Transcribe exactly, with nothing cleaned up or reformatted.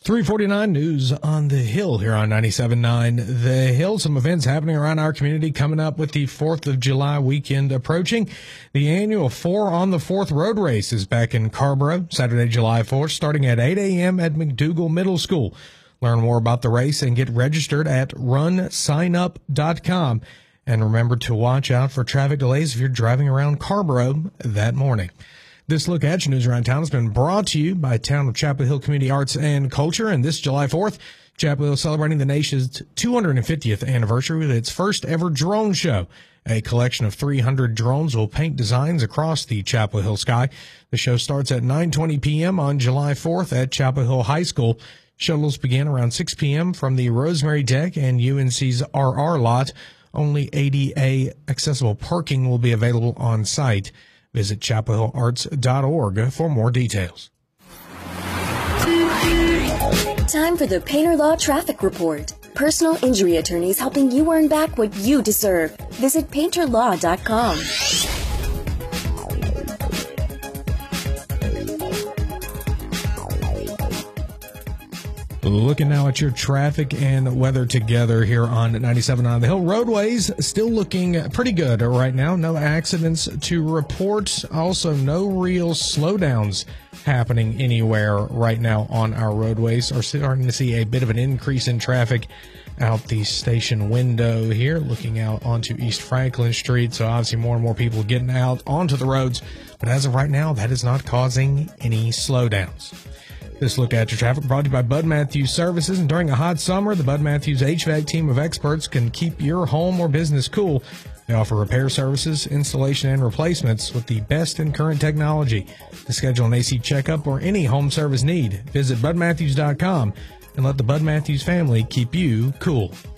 three forty-nine news on the Hill here on ninety-seven point nine The Hill. Some events happening around our community coming up with the fourth of July weekend approaching. The annual Four on the Fourth Road Race is back in Carrboro, Saturday, July fourth, starting at eight a.m. at McDougal Middle School. Learn more about the race and get registered at run sign up dot com. And remember to watch out for traffic delays if you're driving around Carrboro that morning. This look at your news around town has been brought to you by Town of Chapel Hill Community Arts and Culture. And this July fourth, Chapel Hill is celebrating the nation's two hundred fiftieth anniversary with its first ever drone show. A collection of three hundred drones will paint designs across the Chapel Hill sky. The show starts at nine twenty p.m. on July fourth at Chapel Hill High School. Shuttles begin around six p.m. from the Rosemary Deck and U N C's R R lot. Only A D A accessible parking will be available on site. Visit chapel hill arts dot org for more details. Time for the Painter Law Traffic Report. Personal injury attorneys helping you earn back what you deserve. Visit painter law dot com. Looking now at your traffic and weather together here on ninety-seven point nine The Hill. Roadways still looking pretty good right now. No accidents to report. Also, no real slowdowns happening anywhere right now on our roadways. Are starting to see a bit of an increase in traffic out the station window here, looking out onto East Franklin Street. So obviously more and more people getting out onto the roads. But as of right now, that is not causing any slowdowns. This look at your traffic brought to you by Bud Matthews Services. And during a hot summer, the Bud Matthews H V A C team of experts can keep your home or business cool. They offer repair services, installation, and replacements with the best in current technology. To schedule an A C checkup or any home service need, visit bud matthews dot com and let the Bud Matthews family keep you cool.